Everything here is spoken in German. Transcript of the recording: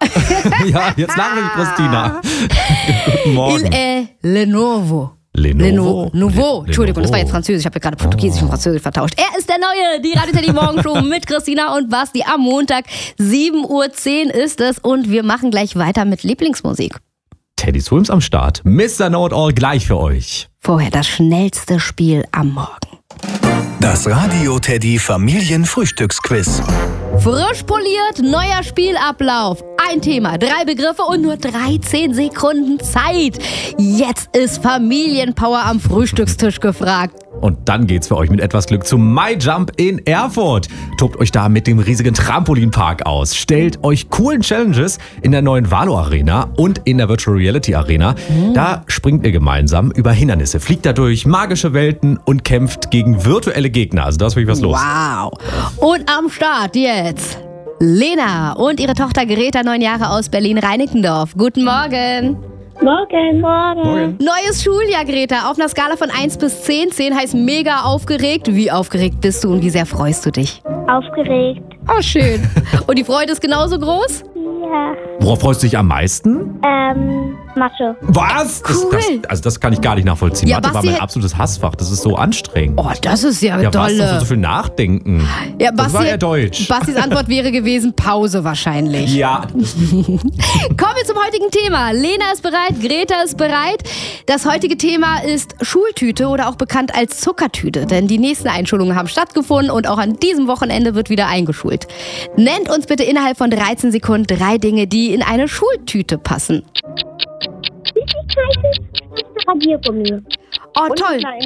Ja, jetzt lach nicht, Christina. Guten Morgen. Il est Lenovo. Nouveau. Entschuldigung, das war jetzt Französisch. Ich habe ja gerade Portugiesisch und Französisch vertauscht. Er ist der Neue, die Radio Teddy Morgenshow mit Christina und Basti am Montag. 7:10 Uhr ist es und wir machen gleich weiter mit Lieblingsmusik. Teddy Swims am Start. Mr. Know-it-all gleich für euch. Vorher das schnellste Spiel am Morgen. Das Radio Teddy Familienfrühstücksquiz. Frisch poliert, neuer Spielablauf. Ein Thema, 3 Begriffe und nur 13 Sekunden Zeit. Jetzt ist Familienpower am Frühstückstisch gefragt. Und dann geht's für euch mit etwas Glück zum MyJump in Erfurt. Tobt euch da mit dem riesigen Trampolinpark aus. Stellt euch coolen Challenges in der neuen Valo Arena und in der Virtual Reality Arena. Da springt ihr gemeinsam über Hindernisse, fliegt da durch magische Welten und kämpft gegen virtuelle Gegner. Also da ist wirklich was los. Wow. Und am Start jetzt Lena und ihre Tochter Greta, 9 Jahre aus Berlin-Reinickendorf. Guten Morgen. Morgen. Neues Schuljahr, Greta. Auf einer Skala von 1 bis 10. 10 heißt mega aufgeregt. Wie aufgeregt bist du und wie sehr freust du dich? Aufgeregt. Oh, schön. Und die Freude ist genauso groß? Ja. Worauf freust du dich am meisten? Mathe. Was? Cool. Das kann ich gar nicht nachvollziehen. Ja, Mathe war Basti, mein absolutes Hassfach. Das ist so anstrengend. Oh, das ist ja Ja, was? dolle. So viel nachdenken. Ja, Das war ja Deutsch. Bastis Antwort wäre gewesen Pause wahrscheinlich. Ja. Kommen wir zum heutigen Thema. Lena ist bereit, Greta ist bereit. Das heutige Thema ist Schultüte oder auch bekannt als Zuckertüte. Denn die nächsten Einschulungen haben stattgefunden und auch an diesem Wochenende wird wieder eingeschult. Nennt uns bitte innerhalb von 13 Sekunden 3 Dinge, die in eine Schultüte passen. Radiergummi. Oh, toll.